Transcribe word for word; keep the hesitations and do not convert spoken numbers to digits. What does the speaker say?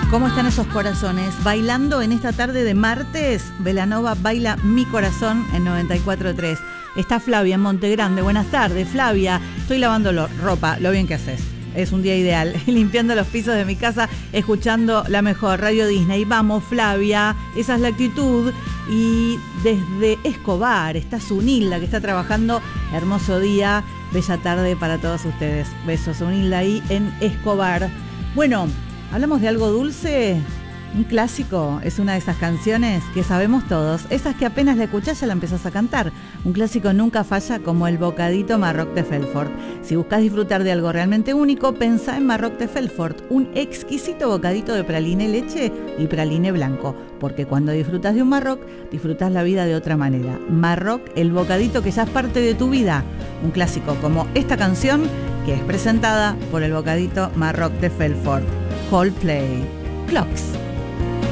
¿Cómo están esos corazones? Bailando en esta tarde de martes, Belanova baila Mi Corazón en noventa y cuatro punto tres. Está Flavia en Montegrande. Buenas tardes, Flavia. Estoy lavando lo, ropa, lo bien que haces. Es un día ideal. Limpiando los pisos de mi casa, escuchando la mejor Radio Disney. Vamos, Flavia, esa es la actitud. Y desde Escobar está Sunilda, que está trabajando. Hermoso día, bella tarde para todos ustedes. Besos, Sunilda, ahí en Escobar. Bueno, ¿hablamos de algo dulce? Un clásico, es una de esas canciones que sabemos todos, esas que apenas la escuchás ya la empezás a cantar. Un clásico nunca falla, como el bocadito Marroc de Felfort. Si buscas disfrutar de algo realmente único, pensá en Marroc de Felfort, un exquisito bocadito de praline leche y praline blanco, porque cuando disfrutas de un Marroc, disfrutas la vida de otra manera. Marroc, el bocadito que ya es parte de tu vida. Un clásico como esta canción, que es presentada por el bocadito Marroc de Felfort. Coldplay, Clocks.